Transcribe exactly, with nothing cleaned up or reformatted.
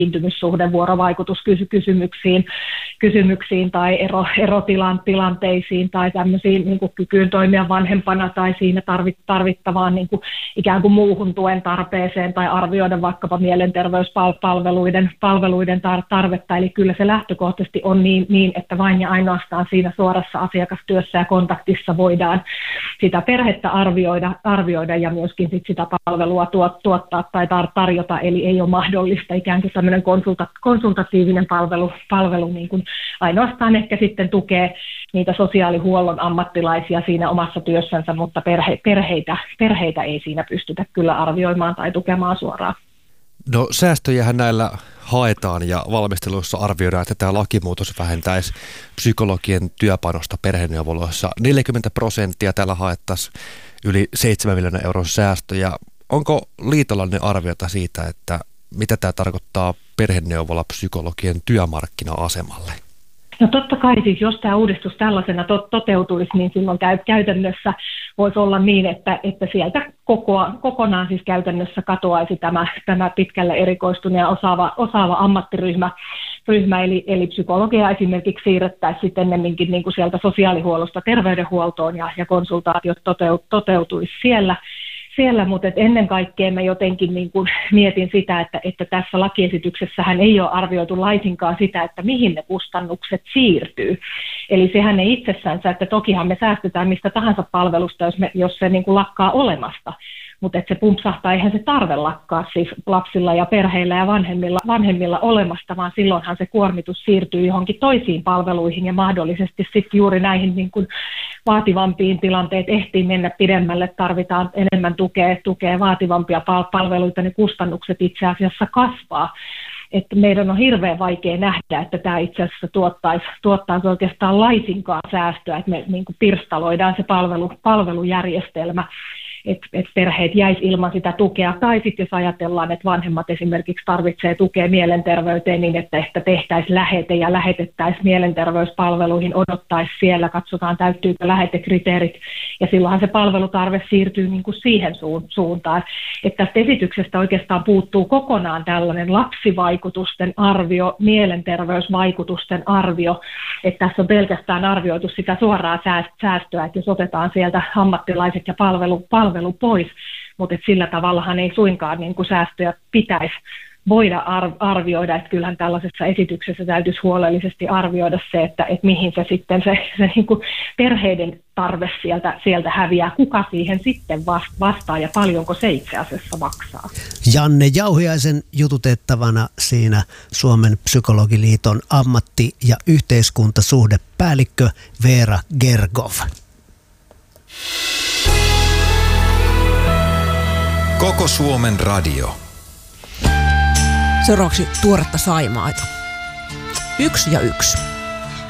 kiintymyssuhde, vuorovaikutuskysymyksiin kysymyksiin tai ero, erotilanteisiin tai tämmöisiin niin kuin kykyyn toimia vanhempana tai siinä tarvittavaan niin kuin ikään kuin muuhun tuen tarpeeseen tai arvioida vaikkapa mielenterveyspalveluiden palveluiden tarvetta. Eli kyllä se lähtökohtaisesti on niin, niin, että vain ja ainoastaan siinä suorassa asiakastyössä ja kontaktissa voidaan sitä perhettä arvioida, arvioida ja myöskin sit sitä palvelua tuot, tuottaa tai tar- tarjota. Eli ei ole mahdollista ikään kuin tämmöinen konsulta- konsultatiivinen palvelu, palvelu niin kuin ainoastaan ehkä sitten tukee niitä sosiaalihuollon ammattilaisia siinä omassa työssänsä, mutta perhe, perheitä, perheitä ei siinä pystytä kyllä arvioimaan tai tukemaan suoraan. No säästöjähän näillä haetaan ja valmistelussa arvioidaan, että tämä lakimuutos vähentäisi psykologien työpanosta perheneuvoloissa. neljäkymmentä prosenttia täällä haettaisiin yli seitsemän miljoonan euron säästöjä. Onko liitollainen arviota siitä, että mitä tämä tarkoittaa perheneuvolapsykologien työmarkkina-asemalle? No totta kai siis, jos tämä uudistus tällaisena to- toteutuisi, niin silloin käy- käytännössä voisi olla niin, että, että sieltä koko, kokonaan siis käytännössä katoaisi tämä, tämä pitkälle erikoistunut ja osaava, osaava ammattiryhmä, ryhmä, eli, eli psykologia esimerkiksi siirrettäisiin sitten ennemminkin niin kuin sieltä sosiaalihuollosta terveydenhuoltoon ja, ja konsultaatiot toteut- toteutuisi siellä. Siellä, mutta ennen kaikkea mä jotenkin niin kuin mietin sitä, että, että tässä lakiesityksessähän ei ole arvioitu laisinkaan sitä, että mihin ne kustannukset siirtyy. Eli sehän ei itsessänsä, että tokihan me säästetään mistä tahansa palvelusta, jos, me, jos se niin kuin lakkaa olemasta. Mutta että se pumpsahtaa, eihän se tarve lakkaa siis lapsilla ja perheillä ja vanhemmilla, vanhemmilla olemasta, vaan silloinhan se kuormitus siirtyy johonkin toisiin palveluihin ja mahdollisesti sitten juuri näihin niin kuin vaativampiin tilanteet ehtii mennä pidemmälle, tarvitaan enemmän tukea, tukea vaativampia palveluita, ne kustannukset itse asiassa kasvaa. Että meidän on hirveän vaikea nähdä, että tämä itse asiassa tuottaisi, tuottaisi oikeastaan laisinkaan säästöä, että me niin kuin pirstaloidaan se palvelu, palvelujärjestelmä. Että et perheet jäisi ilman sitä tukea. Tai sitten jos ajatellaan, että vanhemmat esimerkiksi tarvitsee tukea mielenterveyteen niin, että ehkä tehtäisiin lähete ja lähetettäisiin mielenterveyspalveluihin, odottaisi siellä, katsotaan täyttyykö lähetekriteerit. Ja silloinhan se palvelutarve siirtyy niin kuin siihen suuntaan. Että tästä esityksestä oikeastaan puuttuu kokonaan tällainen lapsivaikutusten arvio, mielenterveysvaikutusten arvio. Että tässä on pelkästään arvioitu sitä suoraa säästöä, että jos otetaan sieltä ammattilaiset ja palvelu, palvelu pois, mutta sillä tavallahan ei suinkaan niin kuin säästöjä pitäisi voida arvioida, että kyllähän tällaisessa esityksessä täytyisi huolellisesti arvioida se, että, että mihin se sitten se, se niin kuin perheiden tarve sieltä, sieltä häviää, kuka siihen sitten vastaa ja paljonko se itse asiassa maksaa. Janne Jauhiaisen jututettavana siinä Suomen psykologiliiton ammatti- ja yhteiskuntasuhdepäällikkö Veera Gergov. Koko Suomen radio. Seuraavaksi tuoretta Saimaita. Yksi ja yksi.